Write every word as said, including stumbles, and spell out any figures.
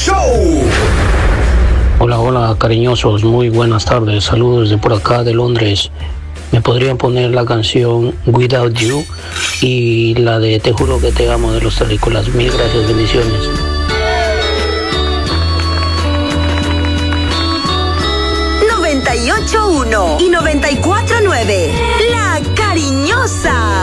Show. Hola, hola, cariñosos, muy buenas tardes, saludos de por acá de Londres. ¿Me podrían poner la canción Without You y la de Te juro que te amo de los terrícolas? Mil gracias, bendiciones. noventa y ocho punto uno y noventa y cuatro punto nueve La Cariñosa.